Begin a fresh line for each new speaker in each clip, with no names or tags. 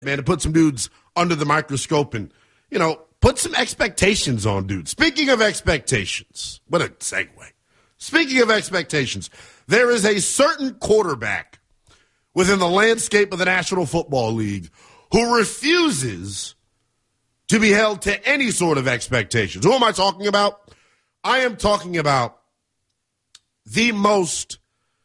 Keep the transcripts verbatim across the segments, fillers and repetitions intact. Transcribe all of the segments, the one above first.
man, to put some dudes under the microscope and, you know, put some expectations on dudes. Speaking of expectations, what a segue. Speaking of expectations, there is a certain quarterback within the landscape of the National Football League who refuses to be held to any sort of expectations. Who am I talking about? I am talking about the most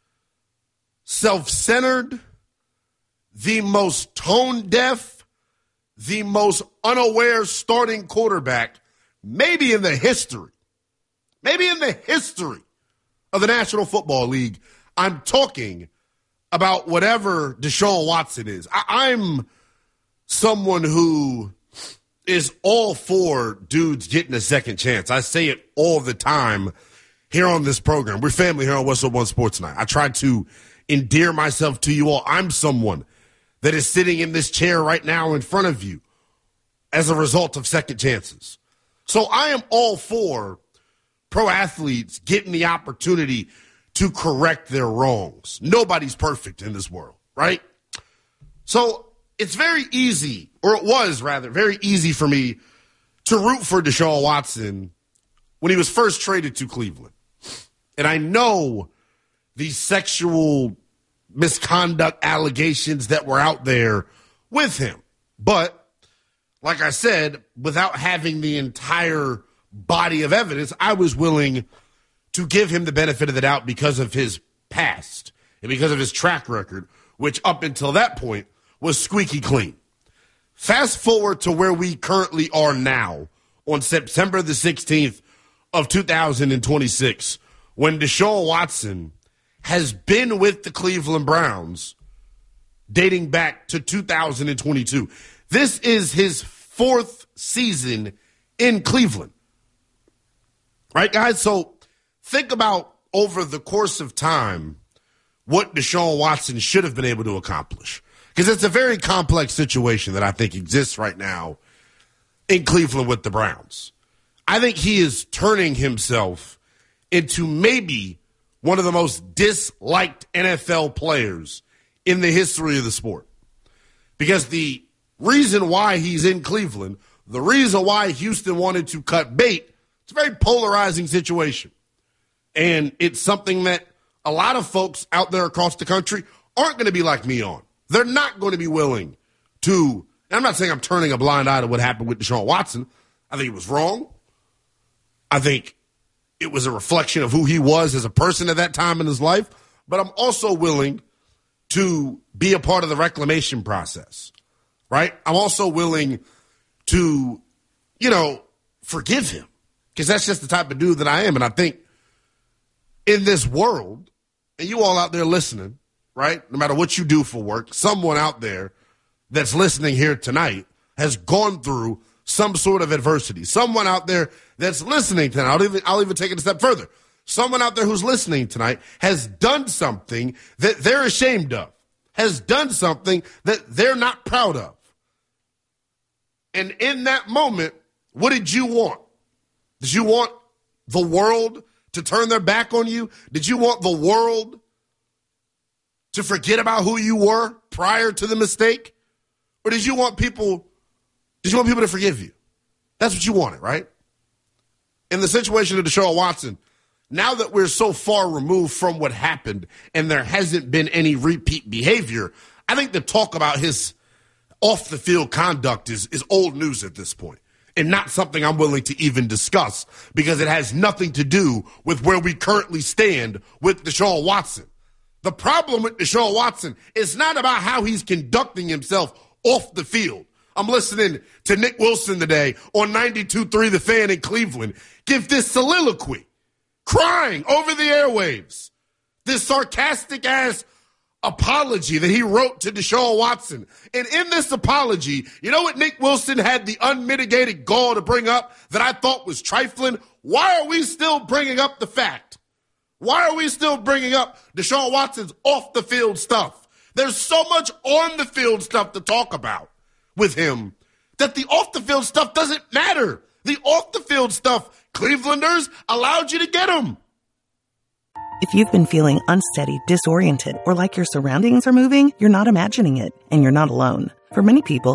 self-centered, the most tone-deaf, the most unaware starting quarterback maybe in the history, maybe in the history of the National Football League. I'm talking about whatever Deshaun Watson is. I- I'm someone who is all for dudes getting a second chance. I say it all the time here on this program. We're family here on Westwood One Sports Night. I try to endear myself to you all. I'm someone that is sitting in this chair right now in front of you as a result of second chances. So I am all for pro athletes getting the opportunity to correct their wrongs. Nobody's perfect in this world, right? So it's very easy, or it was rather, very easy for me to root for Deshaun Watson when he was first traded to Cleveland. And I know the sexual misconduct allegations that were out there with him. But, like I said, without having the entire body of evidence, I was willing to give him the benefit of the doubt because of his past and because of his track record, which up until that point was squeaky clean. Fast forward to where we currently are now on September the sixteenth of two thousand twenty-six, when Deshaun Watson has been with the Cleveland Browns dating back to two thousand twenty-two. This is his fourth season in Cleveland. Right, guys? So think about over the course of time what Deshaun Watson should have been able to accomplish. Because it's a very complex situation that I think exists right now in Cleveland with the Browns. I think he is turning himself into maybe one of the most disliked N F L players in the history of the sport. Because the reason why he's in Cleveland, the reason why Houston wanted to cut bait, it's a very polarizing situation. And it's something that a lot of folks out there across the country aren't going to be like me on. They're not going to be willing to, and I'm not saying I'm turning a blind eye to what happened with Deshaun Watson. I think it was wrong. I think it was a reflection of who he was as a person at that time in his life. But I'm also willing to be a part of the reclamation process, right? I'm also willing to, you know, forgive him because that's just the type of dude that I am. And I think in this world, and you all out there listening, right, no matter what you do for work, someone out there that's listening here tonight has gone through some sort of adversity. Someone out there that's listening tonight, I'll even, I'll even take it a step further. Someone out there who's listening tonight has done something that they're ashamed of, has done something that they're not proud of. And in that moment, what did you want? Did you want the world to turn their back on you? Did you want the world to forget about who you were prior to the mistake? Or did you want people, did you want people to forgive you? That's what you wanted, right? In the situation of Deshaun Watson, now that we're so far removed from what happened and there hasn't been any repeat behavior, I think the talk about his off-the-field conduct is, is old news at this point and not something I'm willing to even discuss because it has nothing to do with where we currently stand with Deshaun Watson. The problem with Deshaun Watson is not about how he's conducting himself off the field. I'm listening to Nick Wilson today on ninety-two point three The Fan in Cleveland give this soliloquy, crying over the airwaves, this sarcastic-ass apology that he wrote to Deshaun Watson. And in this apology, you know what Nick Wilson had the unmitigated gall to bring up that I thought was trifling? Why are we still bringing up the fact? Why are we still bringing up Deshaun Watson's off-the-field stuff? There's so much on-the-field stuff to talk about with him that the off-the-field stuff doesn't matter. The off-the-field stuff, Clevelanders allowed you to get him.
If you've been feeling unsteady, disoriented, or like your surroundings are moving, you're not imagining it, and you're not alone. For many people,